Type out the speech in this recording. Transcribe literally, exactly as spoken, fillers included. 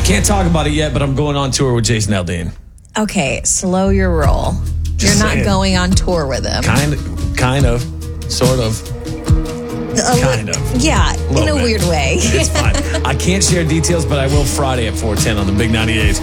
can't talk about it yet, but I'm going on tour with Jason Aldean. Okay, slow your roll. Just You're not saying. going on tour with him. Kind of, kind of, sort of. A Kind li- of. Yeah, in a Little bit. weird way. It's fine. I can't share details, but I will Friday at four ten on the Big ninety-eight.